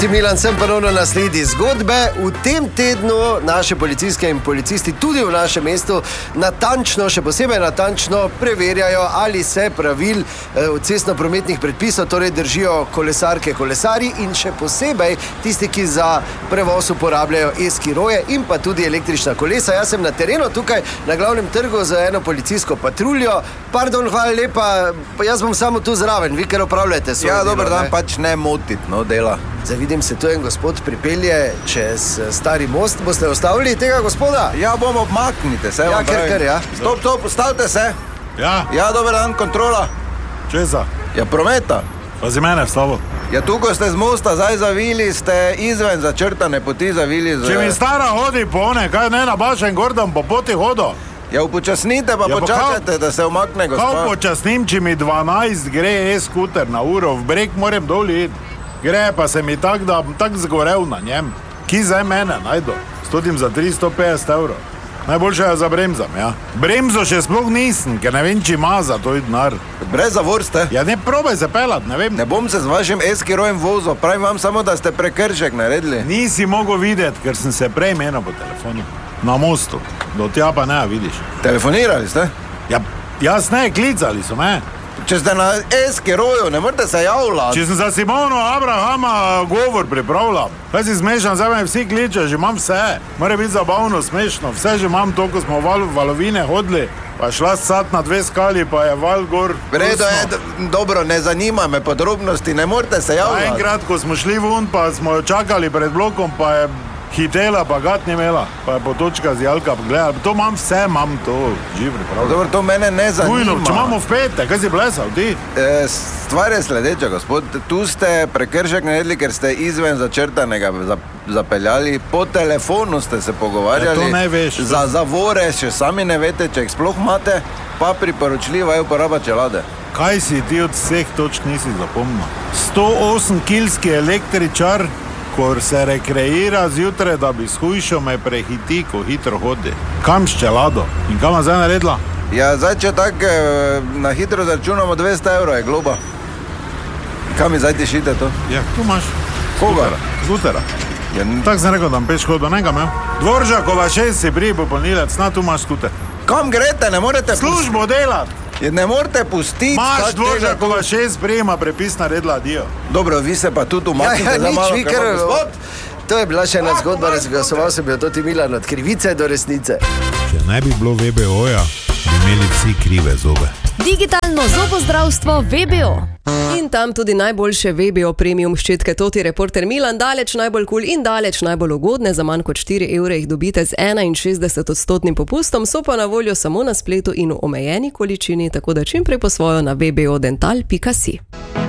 Milan, sem ponovno na sledi zgodbe. V tem tednu naše policistke in policisti tudi v našem mestu natančno, še posebej natančno preverjajo, ali se pravil cestno-prometnih predpisov torej držijo kolesarke, kolesarji in še posebej tisti, ki za prevoz uporabljajo e-skiroje in pa tudi električna kolesa. Jaz sem na terenu tukaj na glavnem trgu za eno policijsko patruljo. Pardon, hvala lepa, jaz bom samo tu zraven, vi ker opravljate svoje delo. Ja, dober dan, pač ne motit, no, dela. Zdaj vidim se, tu en gospod pripelje čez stari most. Boste ostavili tega gospoda? Ja, bomo, obmaknite se. Ja, ker, ja. Stop, ustavite se. Ja, dober dan, kontrola. Česa? Ja, prometa. Pazi mene vstavo. Ja, tukaj ste z mosta, zdaj zavili ste izven začrtane poti, zavili z... Če mi stara hodi po one, kaj ne na bašen gordom po poti hodo? Ja, upočasnite pa počakajte, da se umakne gospa. Kako počasnim, če mi 12 gre e-skuter na uro, v breg moram dol iti. Gre pa se mi tak, da bom tak zgorel na njem. Ki zdaj mene najdo? Stotim za 350 €. Najboljše je za bremzam, ja. Bremzo še sploh nisem, ker ne vem, či ima za to denar. Brez zavor ste? Ja, ne probaj se pelat, ne vem. Ne bom se z vašim e-skirojem vozil, pravim vam samo, da ste prekršek naredili. Nisi mogel videti, ker sem se prej menil po telefonu. Na mostu. Do tja pa ne, vidiš. Telefonirali ste? Ja, jaz ne, klicali so me. Če ste na e-skiroju, ne morate se javljati. Če sem za Simono Abrahama govor pripravljal, kaj si smešan, zdaj me vsi kliče, že imam vse. Mora biti zabavno, smešno, vse že imam to, ko smo valovine hodili, pa šla sat na 2 skali, pa je val gor. Vredo je, dobro, ne zanima me podrobnosti, ne morate se javljati. Enkrat, ko smo šli vun, pa smo jo čakali pred blokom, pa je hitela, pa gat ni imela, pa je potočka z jalka pogledala. To imam vse, imam to, živ pripravljam. Dobro, to mene ne zanima. Bujno, če imamo v pete, kaj si blesal, ti? Stvar je sledeča, gospod. Tu ste prekršek naredili, ker ste izven začrtanega zapeljali. Po telefonu ste se pogovarjali. Ja, to ne veš. Za zavore še sami ne vete, če jih sploh imate, pa priporočljiva je uporaba čelade. Kaj si ti od vseh točk nisi zapomnil? 108-kilski električar, ko se rekreira zjutraj, da bi shujšal, me prehiti, ko hitro hodi. Kam s čelado? In kam je zdaj naredila? Ja, zdaj, če tako na hitro zaračunamo 200 € je globa. Kam mi zdaj tišite to? Ja, tu imaš. Koga? Skutera. Ja, tako sem rekel, da peš hodo, nekam, ja. Dvoržakova 6 si prije popolnilec, na tu imaš skuter. Kam grete, ne morete... Službo delati. Ne morete pustiti... Maš Dvoržakova 6 prijema prepis naredila, dio. Dobro, vi se pa tudi umaknite. Ja, nič, vi ker... To je bila še ena zgodba, razglasoval se bi to ti Milan od krivice do resnice. Če ne bi bilo VBO-ja, bi imeli vsi krive zobe. Digitalno zobozdravstvo VBO. In tam tudi najboljše VBO premium ščetke Toti Reporter Milan, daleč najbolj kul in daleč najbolj ugodne, za manj kot 4 € jih dobite z 61% popustom, so pa na voljo samo na spletu in v omejeni količini, tako da čim prej po svojo na vbodental.si.